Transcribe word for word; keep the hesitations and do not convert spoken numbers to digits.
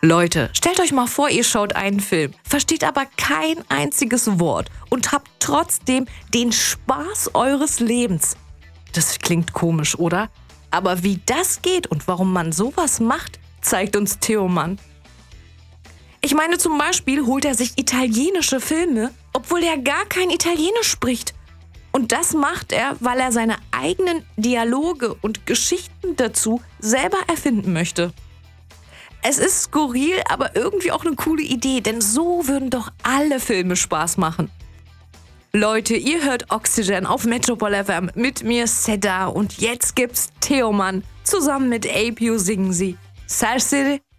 Leute, stellt euch mal vor, ihr schaut einen Film, versteht aber kein einziges Wort und habt trotzdem den Spaß eures Lebens. Das klingt komisch, oder? Aber wie das geht und warum man sowas macht, zeigt uns Theoman. Ich meine, zum Beispiel holt er sich italienische Filme, obwohl er gar kein Italienisch spricht. Und das macht er, weil er seine eigenen Dialoge und Geschichten dazu selber erfinden möchte. Es ist skurril, aber irgendwie auch eine coole Idee, denn so würden doch alle Filme Spaß machen. Leute, ihr hört Oxygen auf Metropol F M mit mir Seda und jetzt gibt's Theoman. Zusammen mit Apio singen sie Sarseri